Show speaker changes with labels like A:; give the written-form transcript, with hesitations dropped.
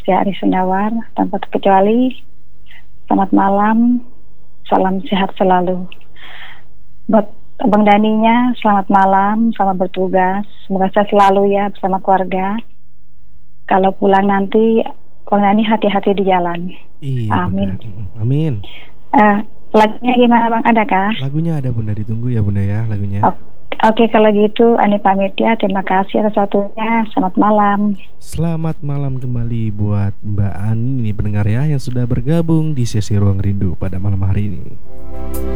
A: Siti Ari Sundawar tanpa terkecuali. Selamat malam, salam sehat selalu. Buat Abang Daninya, selamat malam, selamat bertugas. Semoga sehat selalu ya bersama keluarga. Kalau pulang nanti, Bang Dani hati-hati di jalan.
B: Iya
A: Amin.
B: Bunda. Amin.
A: Lagunya gimana Bang? Adakah?
B: Lagunya ada Bunda, ditunggu ya Bunda ya lagunya.
A: Oke, kalau gitu Ani pamit ya. Terima kasih atas waktunya. Selamat malam.
B: Selamat malam kembali buat Mbak Ani nih pendengar ya yang sudah bergabung di sesi Ruang Rindu pada malam hari ini.